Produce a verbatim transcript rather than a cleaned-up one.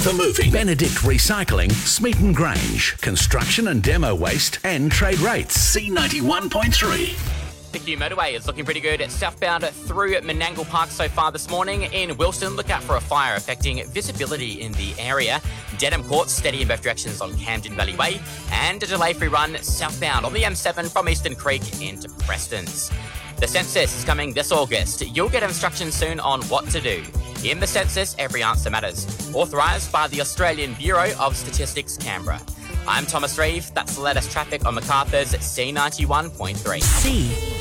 The Moving. Benedict Recycling, Smeaton Grange. Construction and demo waste and trade rates. C ninety-one point three. The Q motorway is looking pretty good southbound through Menangle Park so far this morning. In Wilson, look out for a fire affecting visibility in the area. Dedham Court steady in both directions on Camden Valley Way, and a delay-free run southbound on the M seven from Eastern Creek into Prestons. The census is coming this August. You'll get instructions soon on what to do. In the census, every answer matters. Authorised by the Australian Bureau of Statistics, Canberra. I'm Thomas Reeve. That's the latest traffic on Macarthur's C ninety-one point three. C